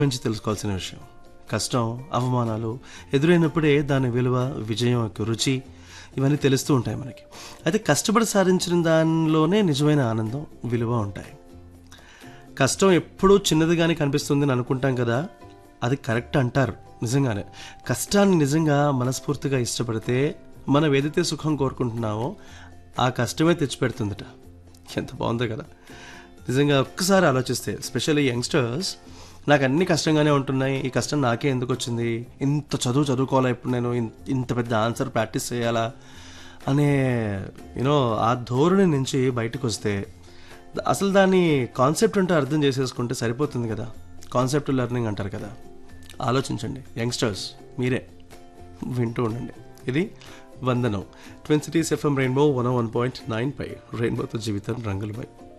గురించి తెలుసుకోవాల్సిన విషయం. కష్టం, అవమానాలు ఎదురైనప్పుడే దాని విలువ, విజయం యొక్క రుచి ఇవన్నీ తెలుస్తూ ఉంటాయి మనకి. అయితే కష్టపడి సాధించిన దానిలోనే నిజమైన ఆనందం, విలువ ఉంటాయి. కష్టం ఎప్పుడూ చిన్నదిగానే కనిపిస్తుందని అనుకుంటాం కదా, అది కరెక్ట్ అంటారు. నిజంగానే కష్టాన్ని నిజంగా మనస్ఫూర్తిగా ఇష్టపడితే మనం ఏదైతే సుఖం కోరుకుంటున్నామో ఆ కష్టమే తెచ్చిపెడుతుందట. ఎంత బాగుందో కదా. నిజంగా ఒక్కసారి ఆలోచిస్తే, స్పెషల్లీ యంగ్స్టర్స్, నాకు అన్ని కష్టంగానే ఉంటున్నాయి, ఈ కష్టం నాకే ఎందుకు వచ్చింది, ఇంత చదువుకోవాలా, ఇప్పుడు నేను ఇంత పెద్ద ఆన్సర్ ప్రాక్టీస్ చేయాలా అనే ఆ ధోరణి నుంచి బయటకు వస్తే, అసలు దాని కాన్సెప్ట్ అంటే అర్థం చేసేసుకుంటే సరిపోతుంది కదా. కాన్సెప్ట్ లెర్నింగ్ అంటారు కదా. ఆలోచించండి యంగ్స్టర్స్, మీరే వింటూ ఉండండి. ఇది వందనం. ట్విన్ సిటీస్ FM రెయిన్బో 101.9 పై రెయిన్బోతో జీవితం రంగులపై.